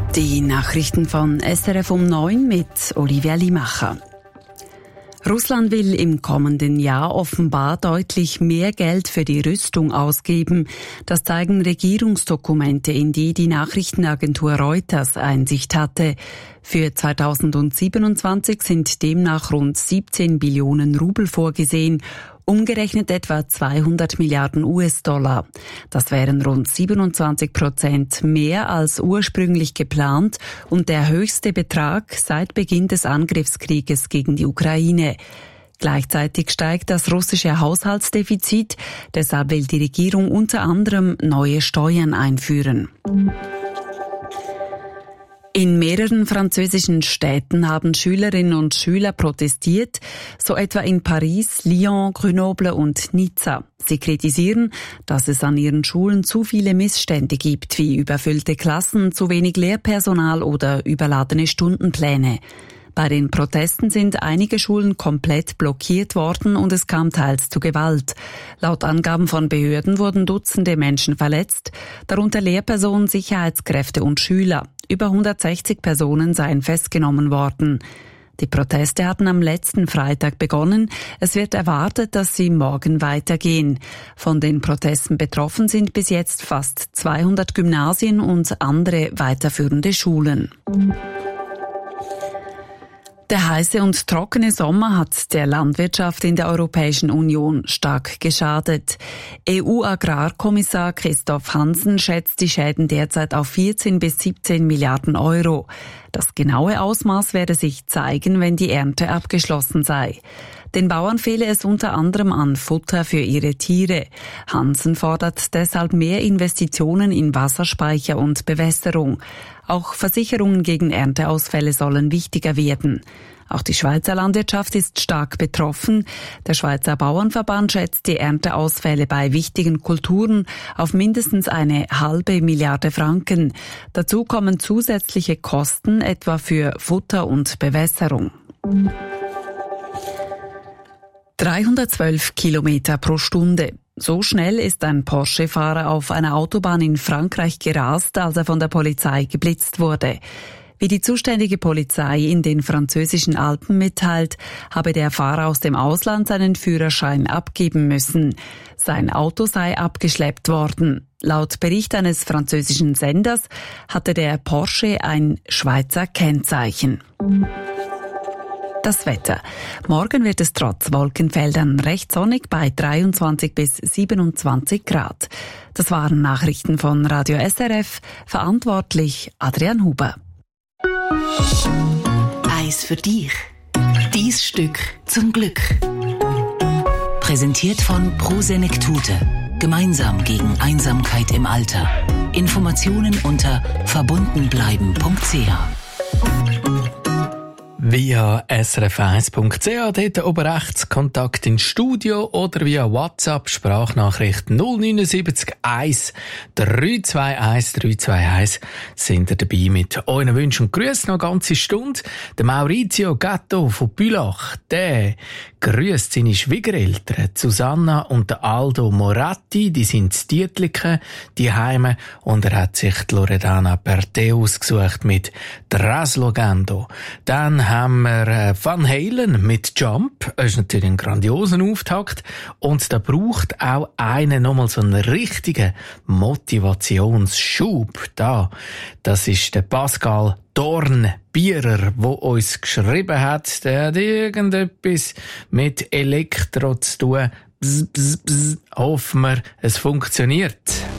Die Nachrichten von SRF um 9 mit Olivia Limacher. Russland will im kommenden Jahr offenbar deutlich mehr Geld für die Rüstung ausgeben. Das zeigen Regierungsdokumente, in die die Nachrichtenagentur Reuters Einsicht hatte. Für 2027 sind demnach rund 17 Billionen Rubel vorgesehen, umgerechnet etwa 200 Milliarden US-Dollar. Das wären rund 27% mehr als ursprünglich geplant und der höchste Betrag seit Beginn des Angriffskrieges gegen die Ukraine. Gleichzeitig steigt das russische Haushaltsdefizit, deshalb will die Regierung unter anderem neue Steuern einführen. In mehreren französischen Städten haben Schülerinnen und Schüler protestiert, so etwa in Paris, Lyon, Grenoble und Nizza. Sie kritisieren, dass es an ihren Schulen zu viele Missstände gibt, wie überfüllte Klassen, zu wenig Lehrpersonal oder überladene Stundenpläne. Bei den Protesten sind einige Schulen komplett blockiert worden und es kam teils zu Gewalt. Laut Angaben von Behörden wurden Dutzende Menschen verletzt, darunter Lehrpersonen, Sicherheitskräfte und Schüler. Über 160 Personen seien festgenommen worden. Die Proteste hatten am letzten Freitag begonnen. Es wird erwartet, dass sie morgen weitergehen. Von den Protesten betroffen sind bis jetzt fast 200 Gymnasien und andere weiterführende Schulen. Der heiße und trockene Sommer hat der Landwirtschaft in der Europäischen Union stark geschadet. EU-Agrarkommissar Christoph Hansen schätzt die Schäden derzeit auf 14 bis 17 Milliarden Euro. Das genaue Ausmaß werde sich zeigen, wenn die Ernte abgeschlossen sei. Den Bauern fehle es unter anderem an Futter für ihre Tiere. Hansen fordert deshalb mehr Investitionen in Wasserspeicher und Bewässerung. Auch Versicherungen gegen Ernteausfälle sollen wichtiger werden. Auch die Schweizer Landwirtschaft ist stark betroffen. Der Schweizer Bauernverband schätzt die Ernteausfälle bei wichtigen Kulturen auf mindestens 1,5 Milliarde Franken. Dazu kommen zusätzliche Kosten, etwa für Futter und Bewässerung. 312 Kilometer pro Stunde. So schnell ist ein Porsche-Fahrer auf einer Autobahn in Frankreich gerast, als er von der Polizei geblitzt wurde. Wie die zuständige Polizei in den französischen Alpen mitteilt, habe der Fahrer aus dem Ausland seinen Führerschein abgeben müssen. Sein Auto sei abgeschleppt worden. Laut Bericht eines französischen Senders hatte der Porsche ein Schweizer Kennzeichen. Das Wetter. Morgen wird es trotz Wolkenfeldern recht sonnig bei 23 bis 27 Grad. Das waren Nachrichten von Radio SRF. Verantwortlich Adrian Huber. Eis für dich. Dies Stück zum Glück. Präsentiert von Pro Senectute. Gemeinsam gegen Einsamkeit im Alter. Informationen unter verbundenbleiben.ch. Via srf1.ch, dort oben rechts Kontakt ins Studio oder via WhatsApp Sprachnachricht 079 1 321 321 sind ihr dabei mit euren Wünschen und Grüßen noch eine ganze Stunde. Der Maurizio Gatto von Bülach, der grüßt seine Schwiegereltern Susanna und der Aldo Moratti, die sind in Dietliken, die Heime, und er hat sich die Loredana Perte ausgesucht mit Traslogando. Dann haben wir Van Halen mit Jump. Das ist natürlich ein grandioser Auftakt. Und da braucht auch einer nochmal so einen richtigen Motivationsschub. Das ist der Pascal Dornbierer, der uns geschrieben hat. Der hat irgendetwas mit Elektro zu tun. Bzz, bzz, bzz. Hoffen wir, es funktioniert.